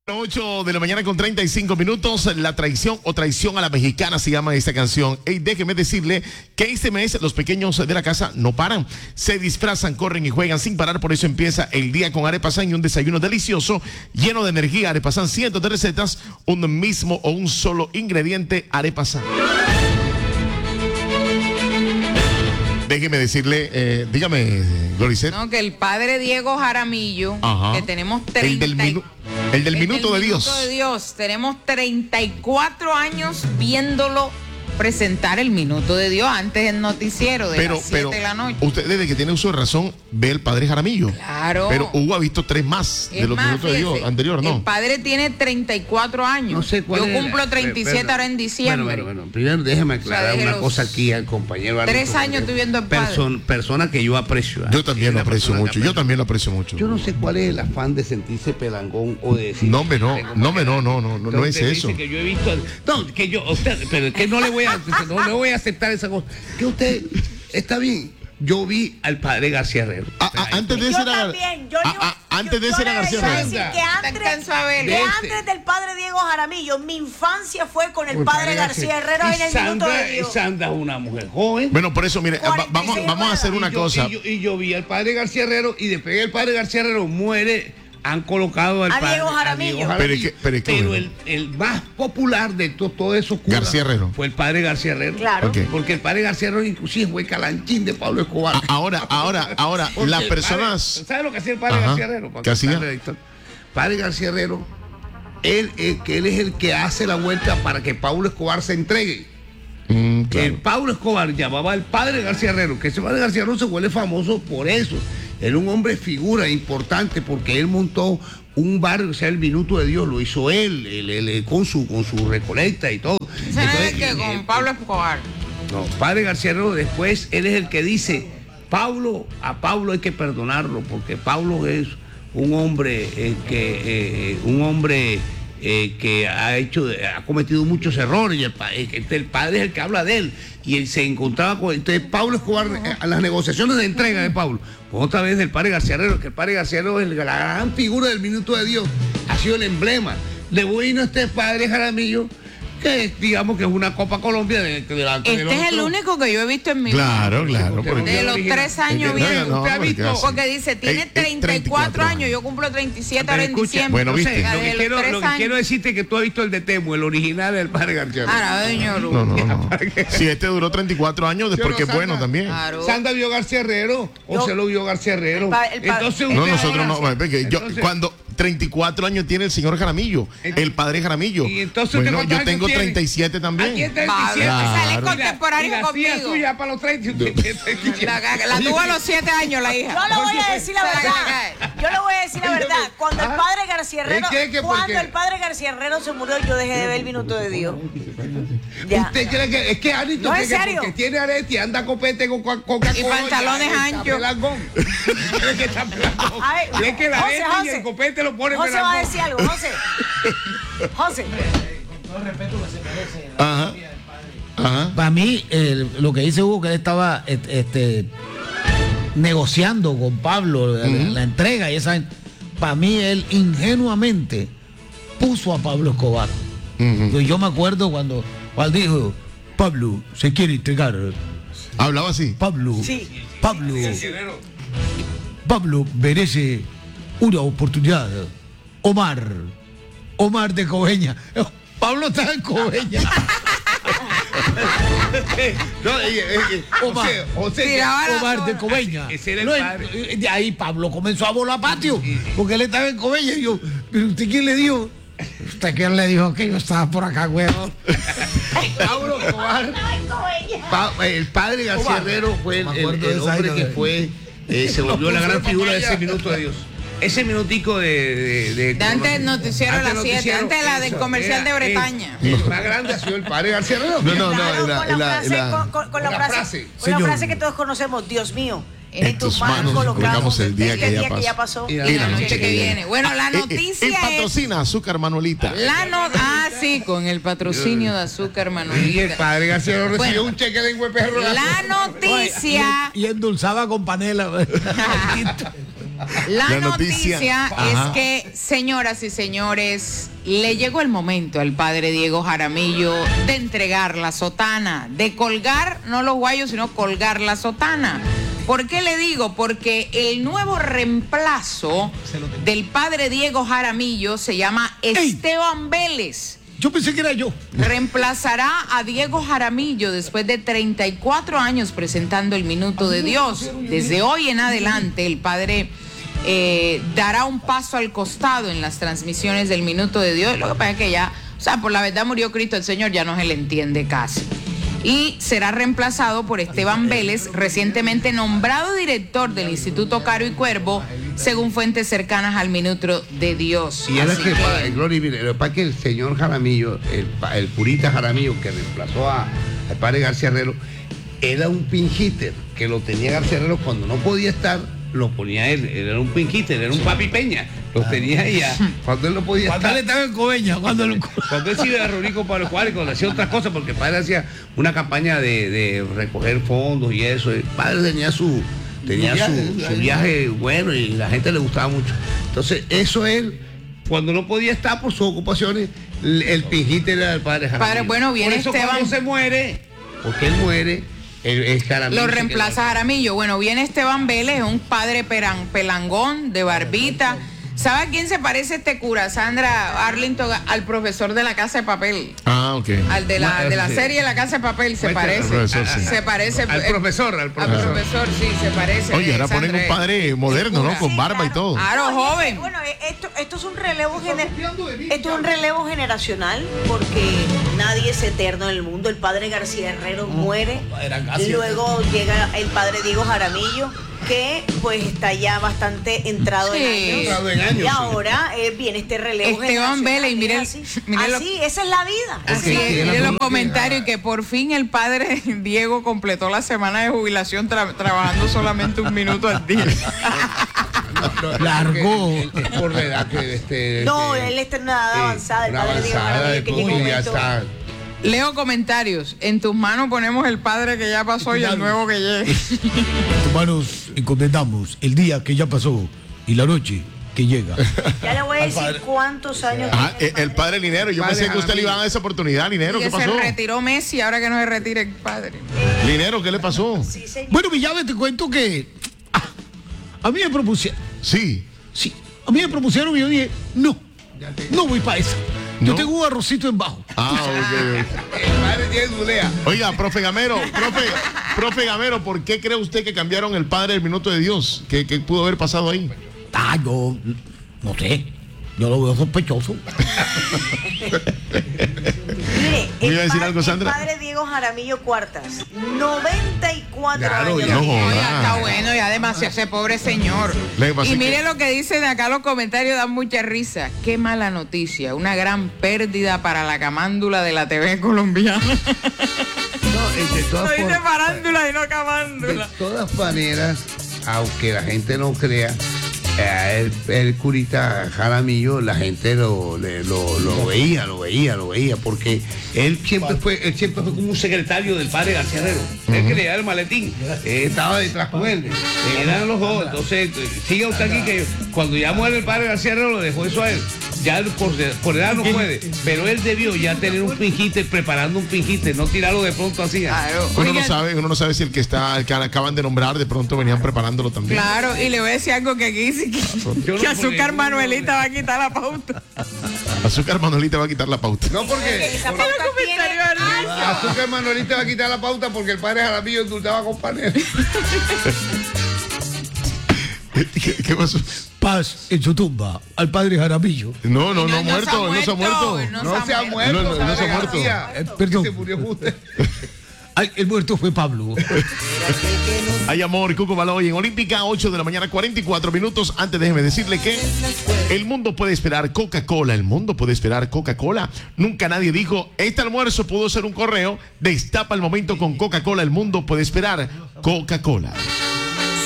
8 de la mañana con 35 minutos, La Traición o Traición a la Mexicana se llama esta canción. Hey, déjeme decirle que este mes los pequeños de la casa no paran, se disfrazan, corren y juegan sin parar. Por eso empieza el día con Arepasan y un desayuno delicioso, lleno de energía. Arepasan, cientos de recetas, un mismo o un solo ingrediente, Arepasan. Déjeme decirle, dígame, Gloricet. No, que el padre Diego Jaramillo, que tenemos 30... El del minuto de Dios. Minuto de Dios. Tenemos 34 años viéndolo presentar el minuto de Dios antes del noticiero de las 7 de la noche. Usted, desde que tiene uso de razón, ve el padre Jaramillo. Claro. Pero Hugo ha visto 3 más de los minutos de Dios anterior, ¿no? El padre tiene 34 años. No sé cuál. Yo cumplo 37 ahora en diciembre. Bueno, primero déjeme aclarar una cosa aquí al compañero. 3 años estoy viendo el padre. Persona que yo aprecio. Yo también lo aprecio mucho. Yo también lo aprecio mucho. Yo no sé cuál es el afán de sentirse pelangón o de decir. No es eso. Que yo he visto. No, que yo, usted, pero que no le voy a aceptar esa cosa. Que usted está bien. Yo vi al padre García Herrero. Antes de ese era. Antes de ese era García Herrero. Que antes del padre Diego Jaramillo, mi infancia fue con el padre García Herrero en el minuto de Dios. Sandra es una mujer joven. Bueno, por eso, mire, vamos a hacer una cosa. Y yo vi al padre García Herrero y después que el padre García Herrero muere, han colocado al padre Diego Jaramillo. Pero el más popular de todos esos curas García Herrero fue el padre García Herrero. Claro. Okay. Porque el padre García Herrero inclusive fue calanchín de Pablo Escobar. Ahora, las personas. ¿Sabes lo que hacía el padre García Herrero? ¿Qué hacía? Padre García Herrero, él es el que hace la vuelta para que Pablo Escobar se entregue. Claro. Que Pablo Escobar llamaba al padre García Herrero, que ese padre García Herrero se vuelve famoso por eso. Era un hombre figura importante porque él montó un barrio, o sea, el Minuto de Dios, lo hizo él con su recolecta y todo. Entonces, que con Pablo Escobar. No, padre García Herrero, después él es el que dice, a Pablo hay que perdonarlo, porque Pablo es un hombre que ha cometido muchos errores, y el padre es el que habla de él, y él se encontraba con Pablo Escobar, a las negociaciones de entrega de Pablo, pues otra vez del padre García Herrero, que el padre García Herrero es la gran figura del Minuto de Dios, ha sido el emblema. Le vino este padre Jaramillo, que digamos que es una Copa Colombia delante de es el único que yo he visto en mi vida. Claro. De los 3 años viendo. Porque dice, tiene 34 años, años. Yo cumplo 37 ahora en diciembre. Bueno, ¿viste? Lo que quiero decirte es que tú has visto el de Temo, el original del padre García Herrero. No. Si este duró 34 años, después que es bueno también. Claro. Sandra vio García Herrero, o se lo vio García Herrero. Entonces No, nosotros no. Cuando 34 años tiene el señor Jaramillo, el padre Jaramillo. Y entonces, bueno, yo tengo 37 también. Aquí es 37. Sale contemporáneo conmigo. La suya para los 30. La tuvo a los 7 años la hija. Yo le voy a decir la verdad. Cuando el padre García Herrero se murió, yo dejé de ver el Minuto de Dios. ¿Usted cree que es que Anito ¿en serio? porque tiene arete y anda copete con Coca-Cola y pantalones anchos? ¿Cree que está pelangón? ¿Cree que la arete y el copete lo pone pelangón? José va a decir algo, José. Con todo el respeto que se merece. Ajá. Para mí, lo que dice Hugo, que él estaba negociando con Pablo la entrega y esa. Para mí, él ingenuamente puso a Pablo Escobar. Yo me acuerdo cuando dijo, Pablo se quiere entregar. ¿Hablaba así? Pablo merece una oportunidad. Omar de Coveña. Pablo está en Coveña. Omar de Coveña. Ese era el padre. De ahí Pablo comenzó a volar patio, porque él estaba en Coveña. Y yo, ¿pero usted quién le dijo? ¿Usted quién le dijo que yo estaba por acá, huevón? Pablo Escobar. El padre García Herrero fue el hombre que fue, se volvió la gran figura de ese Minuto de Dios. Ese minutico de antes del noticiero de las 7, antes de la del comercial de Bretaña. El más grande ha sido el padre García Herrero. Con la frase que todos conocemos, Dios mío. En tus manos colocamos el día que ya pasó y la noche que viene. Bueno, la noticia es... patrocina Azúcar Manuelita. Sí, con el patrocinio de Azúcar Manuelita. Y el padre García Herrero recibió un cheque de Perro. La noticia... Y endulzaba con panela. La noticia es que, señoras y señores, le llegó el momento al padre Diego Jaramillo de entregar la sotana, de colgar, no los guayos, sino colgar la sotana. ¿Por qué le digo? Porque el nuevo reemplazo del padre Diego Jaramillo se llama Esteban Vélez. Yo pensé que era yo. Reemplazará a Diego Jaramillo después de 34 años presentando el Minuto de Dios. Desde hoy en adelante el padre dará un paso al costado en las transmisiones del Minuto de Dios. Lo que pasa es que ya, o sea, por la verdad murió Cristo el Señor, ya no se le entiende casi. Y será reemplazado por Esteban Vélez, recientemente nombrado director del Instituto Caro y Cuervo, según fuentes cercanas al Minuto de Dios. Y era Gloria, mire, lo que pasa es que el señor Jaramillo, el purita Jaramillo, que reemplazó al padre García Herrero, era un pinjíter, que lo tenía García Herrero cuando no podía estar, lo ponía él, era un pinjíter, era un papi Peña, lo tenía ella, cuando él no podía estar. Cuando él estaba en Coveña, cuando él se iba a reunir con Pablo Escobar y cuando hacía otras cosas, porque el padre hacía una campaña de recoger fondos y eso, el padre tenía su viaje bueno y la gente le gustaba mucho. Entonces, eso él, cuando no podía estar por sus ocupaciones, el pinjíter era el padre Jaramillo. Padre, bueno, viene por eso Esteban. Cuando se muere, porque él muere, el Jaramillo. Lo reemplaza Jaramillo. Bueno, viene Esteban Vélez, un padre pelangón, de barbita. ¿Sabe a quién se parece este cura, Sandra Arlington? Al profesor de La Casa de Papel. Ah, ok. Al de la serie La Casa de Papel, se parece. Profesor, sí. Se parece. Al profesor, Al profesor, sí, se parece. Oye, ahora ponen un padre moderno, ¿no? Con barba y todo. Claro, joven. Bueno, esto es un relevo generacional, porque nadie es eterno en el mundo. El padre García Herrero muere. Luego llega el padre Diego Jaramillo, que pues está ya bastante entrado en años. Y ahora viene este relevo Esteban Vélez, y mire así, esa es la vida. Así es, mire los comentarios, que por fin el padre Diego completó la semana de jubilación trabajando solamente 1 minuto al día. Largo. Por la edad que no, él está en una edad avanzada. El padre Diego Jaramillo, que llegó ya está. Leo comentarios. En tus manos ponemos el padre que ya pasó y el nuevo que llegue. En tus manos encomendamos el día que ya pasó y la noche que llega. Ya le voy a decir cuántos años. El padre Linero. Yo pensé que usted le iba a dar esa oportunidad, Linero. ¿Qué pasó? Se retiró Messi, ahora que no se retira el padre. Linero, ¿qué le pasó? Sí, bueno, Villave, te cuento que a mí me propusieron. Sí. A mí me propusieron y yo dije, no voy para eso. Yo tengo un arrocito en bajo. Ok. El padre tiene dulea. Oiga, profe Gamero, ¿por qué cree usted que cambiaron el padre del Minuto de Dios? ¿Qué pudo haber pasado ahí? Yo no sé. Yo lo veo sospechoso. Mire, ¿Me iba a decir algo, Sandra? El padre Diego Jaramillo Cuartas, 94 Claro, años. No, Ya está bueno, ya demasiado ese pobre señor. Y mire lo que dicen acá los comentarios, dan mucha risa. Qué mala noticia, una gran pérdida para la camándula de la TV colombiana. No dice farándula y no camándula. De todas maneras, aunque la gente no crea, el curita Jaramillo, la gente lo veía, porque él siempre fue como un secretario del padre García Herrero. Él que le daba el maletín, estaba detrás con él, eran los dos. Entonces, siga usted aquí que cuando ya muere el padre García Herrero lo dejó eso a él. Ya por edad no puede, pero él debió ya tener un pinjite, preparando un pinjite, no tirarlo de pronto así. Claro. Uno no sabe si el que acaban de nombrar de pronto venían preparándolo también. Claro, y le voy a decir algo que aquí dice que Azúcar Manuelita va a quitar la pauta. Azúcar Manuelita va a quitar la pauta. No, porque Azúcar Manuelita va a quitar la pauta porque el padre Jaramillo indultaba con panela. ¿Qué pasó? Paz en su tumba al padre Jaramillo. No ha muerto, no se ha muerto. No se ha muerto. No se ha muerto. Perdón. Se murió usted. Ay, el muerto fue Pablo. Hay amor, Cuco Baloy en Olímpica, 8 de la mañana, 44 minutos. Antes déjeme decirle que el mundo puede esperar Coca-Cola. El mundo puede esperar Coca-Cola. Nunca nadie dijo, este almuerzo pudo ser un correo. Destapa el momento con Coca-Cola. El mundo puede esperar Coca-Cola.